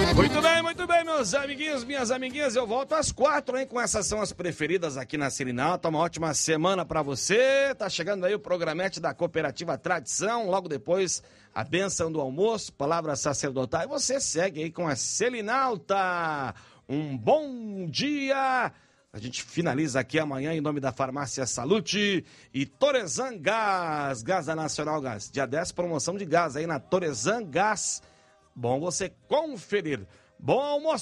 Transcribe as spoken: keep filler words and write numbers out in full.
Muito bem, muito bem, meus amiguinhos, minhas amiguinhas, eu volto às quatro, hein, com essas são as preferidas aqui na Serenata. Uma ótima semana pra você, tá chegando aí o programete da Cooperativa Tradição, logo depois a bênção do almoço, palavra sacerdotal, e você segue aí com a Selinalta. Um bom dia! A gente finaliza aqui amanhã em nome da Farmácia Salute e Torezan Gás, Gás da Nacional Gás. Dia dez, promoção de gás aí na Torezan Gás. Bom você conferir. Bom almoço.